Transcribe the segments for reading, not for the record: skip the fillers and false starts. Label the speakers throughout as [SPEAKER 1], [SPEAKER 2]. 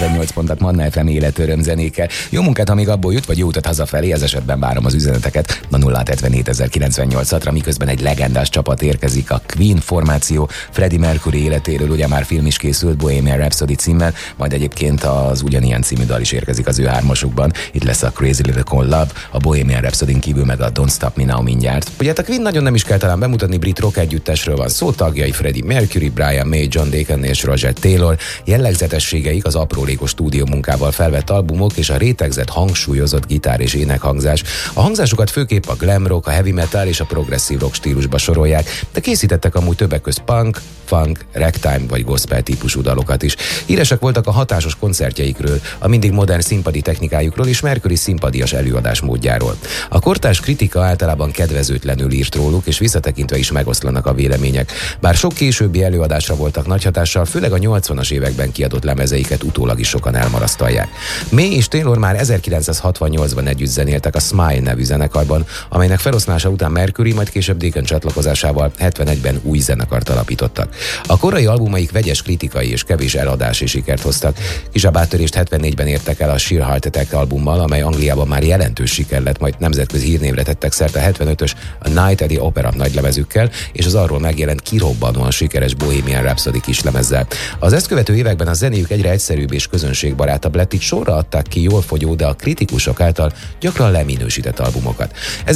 [SPEAKER 1] 98 pontot Manna FM életöröm zenékkel. Jó munkát, amíg abból jut, vagy jó utat hazafelé, ez esetben várom az üzeneteket a 0-77-098-ra, miközben egy legendás csapat érkezik, a Queen formáció Freddie Mercury életéről, ugye már film is készült, Bohemian Rhapsody címmel, majd egyébként az ugyanilyen című dal is érkezik az ő hármasukban. Itt lesz a Crazy Little Cold Love, a Bohemian Rhapsodyn kívül meg a Don't Stop Me Now mindjárt. Ugye hát a Queen nagyon nem is kell talán bemutatni, brit rock együttesről van szó, tagjai Freddie Mercury, Brian May, John Deacon és Roger Taylor. Jellegzetességeik az aprólékos stúdió munkával felvett albumok és a rétegzett, hangsúlyozott gitár és énekhangzás. A hangzásukat főképp a glam rock, a heavy metal és a progresszív rock stílusba sorolják, de készítettek amúgy többek közt punk, funk, ragtime vagy gospel típusú dalokat is. Híresek voltak a hatásos koncertjeikről, a mindig modern színpadi technikájukról és Mercury színpadias előadásmódjáról. A kortárs kritika általában kedvezőtlenül írt róluk, és visszatekintve is megoszlanak a vélemények. Bár sok későbbi előadásra voltak nagy hatással, főleg a 80-as években kiadott lemezeiket utólag is sokan elmarasztalják. May és Taylor már 1968-ban együtt zenéltek a Smile nevű zenekarban, amelynek feloszlása után Mercury, majd később Deacon csatlakozásával 71-ben új zenekart alapítottak. A korai albumaik vegyes kritikai és kevés eladási sikert hoztak. Kisebb áttörést 74-ben értek el a Sheer Heart Attack albummal, amely Angliában már jelentős siker lett, majd nemzetközi hírnévre tettek szert a 75-ös A Night at the Opera nagylemezükkel, és az arról megjelent kirobbanóan sikeres Bohemian Rhapsody kislemezzel. Az ezt követő években a zenéjük egyre egyszerűbb és közönségbarátabb lett, így sorra adták ki jól fogyó, de a kritikusok által gyakran leminősített albumokat.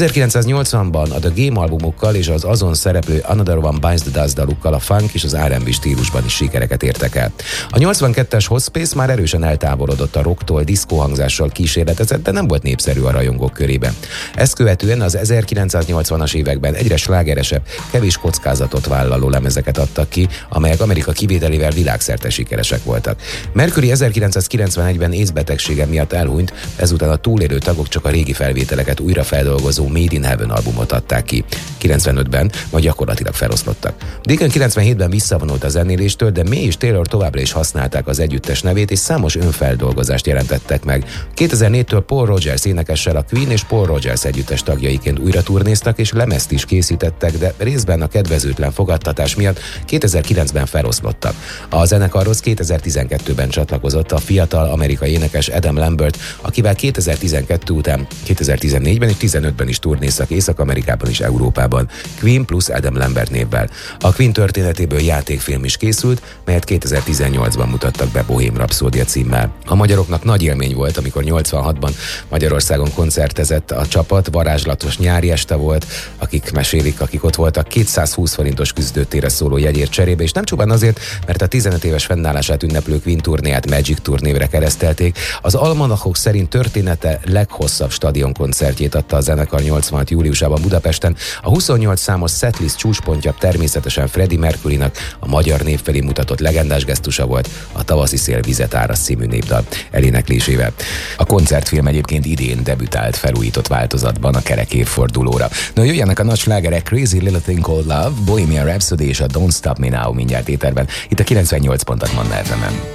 [SPEAKER 1] 1980-ban a The Game albumokkal és az azon szereplő Another One Bites the Dust dalukkal a funk és az R&B stílusban is sikereket értek el. A 82-es Hotspace már erősen eltávolodott a rocktól, diszkó hangzással kísérletezett, de nem volt népszerű a rajongók körében. Ezt követően az 1980-as években egyre slágeresebb, kevés kockázatot vállaló lemezeket adtak ki, amelyek Amerika kivételével világszerte sikeresek voltak. Mercury 1991-ben észbetegsége miatt elhunyt, ezután a túlélő tagok csak a régi felvételeket újra feldolgozó Made in Heaven albumot adták ki. 95-ben majd gyakorlatilag feloszlottak. Deacon 97-ben visszavonult a zenéléstől, de May és Taylor továbbra is használták az együttes nevét, és számos önfeldolgozást jelentettek meg. 2004-től Paul Rogers énekessel a Queen és Paul Rogers együttes tagjaiként újra turnéztak, és lemezt is készítettek, de részben a kedvezőtlen fogadtatás miatt 2009-ben feloszlottak. A zenekarhoz 2012-ben csatlakozott a fiatal amerikai énekes Adam Lambert, akivel 2012 után 2014-ben és 2015-ben is turnéztak Észak-Amerikában és Európában, Queen plus Adam Lambert névvel. A Queen történetéből játékfilm is készült, melyet 2018-ban mutattak be Bohemian Rhapsody címmel. A magyaroknak nagy élmény volt, amikor 86-ban Magyarországon koncertezett a csapat, varázslatos nyári este volt, akik mesélik, akik ott voltak, 220 forintos küzdőtérre szóló jegyért cserébe, és nem csupán azért, mert a 15 éves fennállását ünneplő Queen turnéját Magic Tour névre keresztelték, az almanachok szerint története leghosszabb stadionkoncertjét adta a zenekar 86 júliusában Budapesten. A 28 számos setlist csúcspontja természetesen Freddie Mercurynak a magyar név felé mutatott legendás gesztusa volt, a Tavaszi szél vizet árasz című népdal eléneklésével. A koncertfilm egyébként idén debütált felújított változatban a kerek évfordulóra. Na, jöjjenek a nagy slágerek, Crazy Little Thing Called Love, Bohemian Rhapsody és a Don't Stop Me Now mindjárt éterben, itt a 98 pontot Manna FM-en.